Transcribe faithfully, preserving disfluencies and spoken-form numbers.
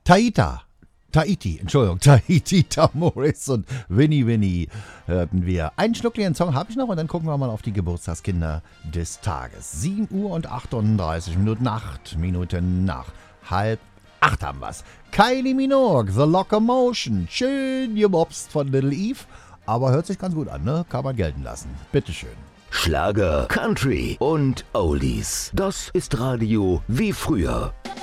Taita. Tahiti, Entschuldigung, Tahiti, Tamoris und Winnie Winnie hörten wir. Einen schnuckligen Song habe ich noch und dann gucken wir mal auf die Geburtstagskinder des Tages. sieben Uhr und achtunddreißig Minuten, acht Minuten nach halb acht haben wir's. Kylie Minogue, The Locomotion, schön gemobst von Little Eve, aber hört sich ganz gut an, ne? Kann man gelten lassen. Bitteschön. Schlager, Country und Oldies. Das ist Radio wie früher.